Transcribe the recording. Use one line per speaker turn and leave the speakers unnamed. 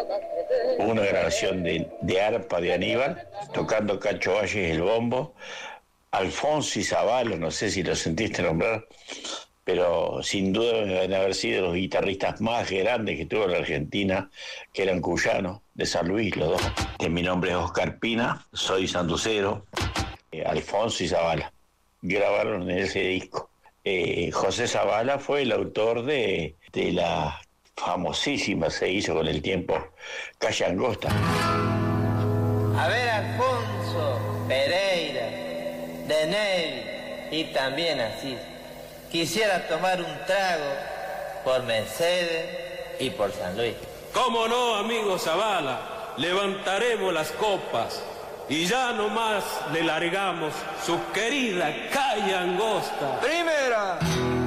una grabación de arpa de Aníbal, tocando Cacho Valles el bombo, Alfonso y Zavala, no sé si lo sentiste nombrar, pero sin duda deben haber sido los guitarristas más grandes que tuvo la Argentina, que eran cuyanos, de San Luis, los dos. Mi nombre es Oscar Pina, soy santucero, Alfonso y Zavala grabaron en ese disco. José Zavala fue el autor de la famosísima, se hizo con el tiempo, Calle Angosta.
A ver, Alfonso, Pereira, Denel y también así. Quisiera tomar un trago por Mercedes y por San Luis.
¿Cómo no, amigo Zavala? Levantaremos las copas y ya nomás le largamos su querida Calle Angosta.
¡Primera!